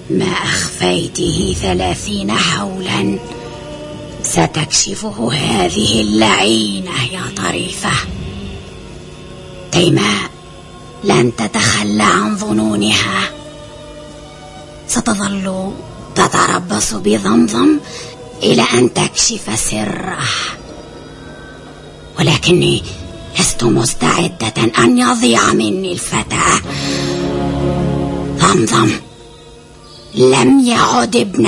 ما أخفيته 30 حولا ستكشفه هذه اللعينة يا طريفة. تيماء لن تتخلى عن ظنونها، ستظل تتربص بضمضم إلى أن تكشف سره، ولكني لست مستعدة أن يضيع مني الفتى. ضمضم لم يعد ابن